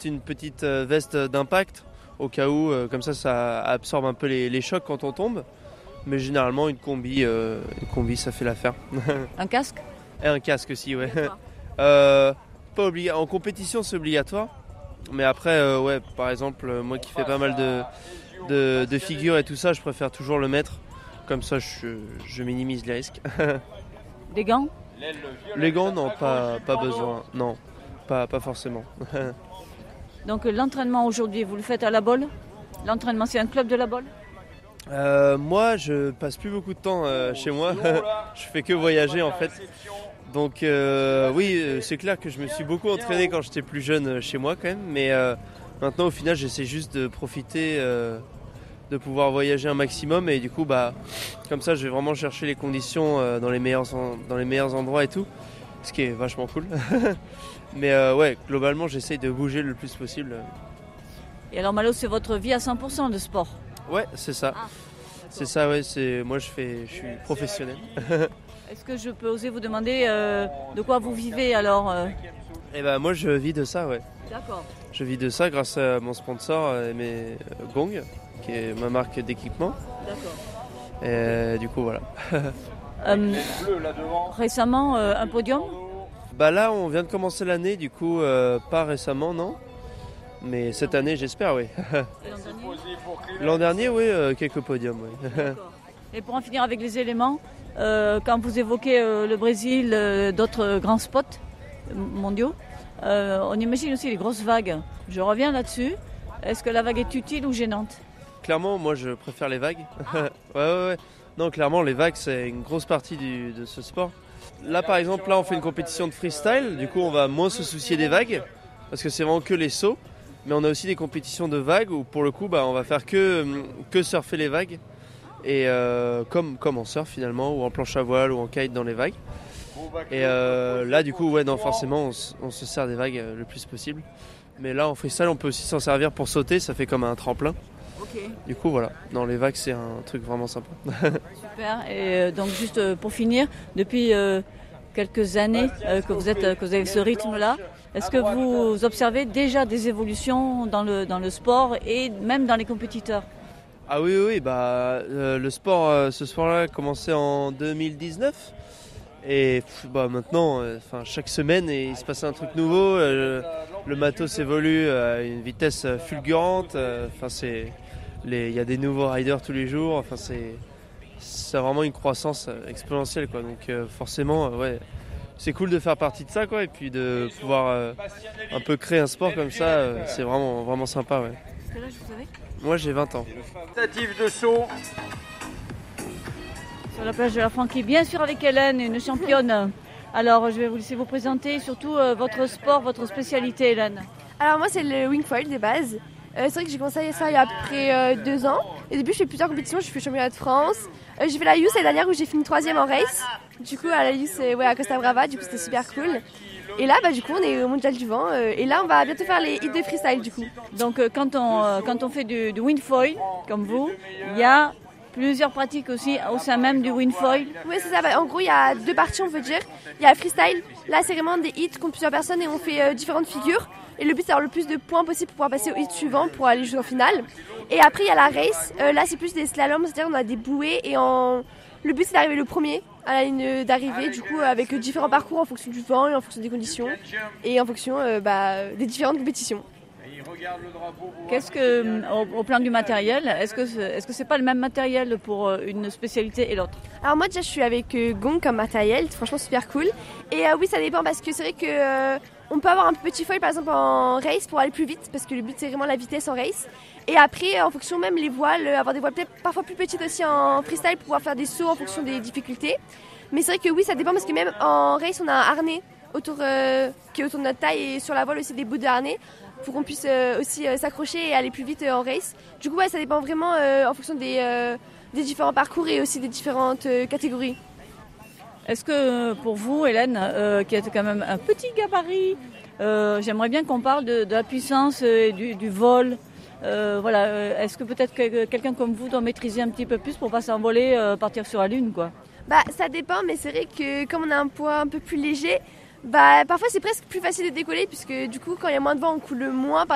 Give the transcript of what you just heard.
une petite veste d'impact au cas où, comme ça absorbe un peu les chocs quand on tombe. Mais généralement, une combi, ça fait l'affaire. Un casque? Et un casque aussi, ouais. Pas obligatoire. En compétition, c'est obligatoire. Mais après, ouais, par exemple, moi qui fais pas mal de figures et tout ça, je préfère toujours le mettre. Comme ça, je minimise les risques. Des gants? Les gants, non, pas besoin. Non, pas forcément. Donc l'entraînement aujourd'hui, vous le faites à La Baule? L'entraînement, c'est un club de La Baule? Moi, je passe plus beaucoup de temps chez moi. Je fais que voyager en fait. Donc oui, c'est clair que je me suis beaucoup entraîné quand j'étais plus jeune chez moi quand même. Mais maintenant, au final, j'essaie juste de profiter de pouvoir voyager un maximum. Et du coup, comme ça, je vais vraiment chercher les conditions dans les meilleurs endroits et tout. Ce qui est vachement cool. Mais ouais, globalement, j'essaie de bouger le plus possible. Et alors Malo, c'est votre vie à 100% de sport? Ouais, c'est ça. C'est ça, ouais. Moi, je suis professionnel. Est-ce que je peux oser vous demander de quoi vous vivez alors Eh ben, moi, je vis de ça, ouais. D'accord. Je vis de ça grâce à mon sponsor, Gong, qui est ma marque d'équipement. D'accord. Et du coup, voilà. Récemment, un podium? Là, on vient de commencer l'année, du coup, pas récemment, non. Mais cette année, j'espère, oui. L'an dernier, oui, quelques podiums, oui. Et pour en finir avec les éléments, quand vous évoquez le Brésil, d'autres grands spots mondiaux, on imagine aussi les grosses vagues. Je reviens là-dessus. Est-ce que la vague est utile ou gênante? Clairement, moi, je préfère les vagues. Ouais. Non, clairement, les vagues, c'est une grosse partie de ce sport. Là, par exemple, on fait une compétition de freestyle. Du coup, on va moins se soucier des vagues, parce que c'est vraiment que les sauts. Mais on a aussi des compétitions de vagues où, pour le coup, on va faire que surfer les vagues. Et comme en surf, finalement, ou en planche à voile, ou en kite dans les vagues. Et là, du coup, ouais, non, forcément, on se sert des vagues le plus possible. Mais là, en freestyle, on peut aussi s'en servir pour sauter. Ça fait comme un tremplin. Okay. Du coup, voilà. Dans les vagues, c'est un truc vraiment sympa. Super. Et donc, juste pour finir, depuis quelques années que vous avez ce rythme-là, est-ce que vous observez déjà des évolutions dans le sport et même dans les compétiteurs? Ah oui, le sport, ce sport-là a commencé en 2019. Et maintenant, chaque semaine, il se passe un truc nouveau. Le matos évolue à une vitesse fulgurante. Il y a des nouveaux riders tous les jours. C'est vraiment une croissance exponentielle, quoi. Donc forcément, ouais, c'est cool de faire partie de ça, quoi. Et puis de pouvoir un peu créer un sport comme ça, c'est vraiment, vraiment sympa, ouais. Quel âge vous avez? Moi, j'ai 20 ans. Tentative de saut. Sur la plage de la Franquille, bien sûr avec Hélène, une championne. Alors je vais vous laisser vous présenter, surtout votre sport, votre spécialité, Hélène. Alors moi c'est le wing foil de base. C'est vrai que j'ai commencé ça il y a à peu près 2 ans. Au début je fais plusieurs compétitions, je fais le championnat de France. J'ai fait la youth l'année dernière où j'ai fini 3e en race. Du coup à la youth à Costa Brava, du coup c'était super cool. Et là du coup on est au mondial du vent et là on va bientôt faire les hits de freestyle du coup. Donc quand on fait du wing foil comme vous, il y a plusieurs pratiques aussi au sein même du wing foil. Oui, c'est ça. En gros, il y a 2 parties, on peut dire. Il y a le freestyle. Là, c'est vraiment des hits contre plusieurs personnes et on fait différentes figures. Et le but, c'est d'avoir le plus de points possible pour pouvoir passer au hit suivant pour aller jusqu'en finale. Et après, il y a la race. Là, c'est plus des slaloms, c'est-à-dire on a des bouées et le but, c'est d'arriver le premier à la ligne d'arrivée, du coup, avec différents parcours en fonction du vent et en fonction des conditions et en fonction des différentes compétitions. Qu'est-ce que, au plan du matériel, est-ce que c'est pas le même matériel pour une spécialité et l'autre? Alors moi déjà je suis avec Gong comme matériel, franchement super cool. Et oui ça dépend parce que c'est vrai que on peut avoir un petit foil par exemple en race pour aller plus vite parce que le but c'est vraiment la vitesse en race. Et après en fonction même les voiles, avoir des voiles peut-être parfois plus petites aussi en freestyle pour pouvoir faire des sauts en fonction des difficultés. Mais c'est vrai que oui ça dépend parce que même en race on a un harnais qui est autour de notre taille et sur la voile aussi des bouts de harnais pour qu'on puisse aussi s'accrocher et aller plus vite en race. Du coup, ça dépend vraiment en fonction des différents parcours et aussi des différentes catégories. Est-ce que pour vous, Hélène, qui êtes quand même un petit gabarit, j'aimerais bien qu'on parle de la puissance et du vol. Est-ce que peut-être que quelqu'un comme vous doit maîtriser un petit peu plus pour pas s'envoler, partir sur la Lune, quoi? Ça dépend, mais c'est vrai que comme on a un poids un peu plus léger, parfois c'est presque plus facile de décoller puisque du coup quand il y a moins de vent on coule moins.